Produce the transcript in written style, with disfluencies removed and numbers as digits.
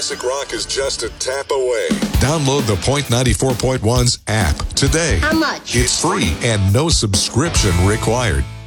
classic rock is just a tap away. Download the Point 94.1's app today. How much? It's free and no subscription required.